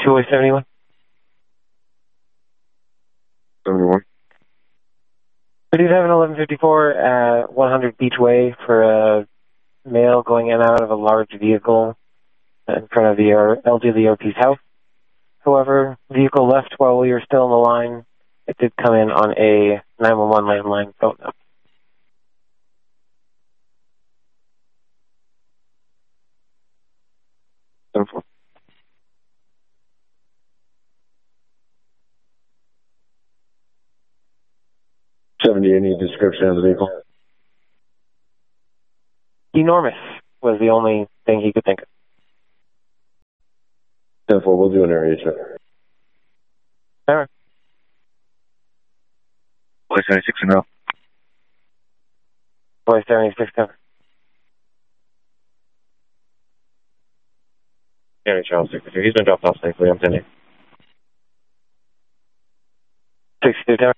2 71. 71. We did have an 1154 at 100 Beach Way for a male going in and out of a large vehicle in front of the elderly OP's house. However, vehicle left while we were still in the line. It did come in on a 911 landline phone number. Simple. 70, any description of the vehicle? Enormous was the only thing he could think of. 10-4, we'll do an area check. All right. Boy 76 and 0. Boy 76 cover. County Child 62. He's been dropped off safely. I'm 10-8. 62 tower.